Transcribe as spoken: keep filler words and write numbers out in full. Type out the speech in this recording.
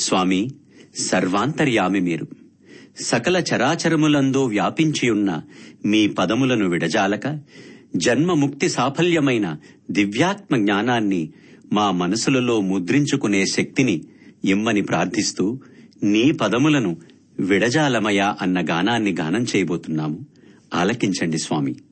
స్వామి, సర్వాంతర్యామి మీరు. సకల చరాచరములందు వ్యాపించియున్న మీ పదములను విడజాలక జన్మముక్తి సాఫల్యమైన దివ్యాత్మ జ్ఞానాన్ని మా మనసులలో ముద్రించుకునే శక్తిని ఇమ్మని ప్రార్థిస్తూ నీ పదములను విడజాలమయ అన్న గానాన్ని గానం చేయబోతున్నాము. ఆలకించండి స్వామి.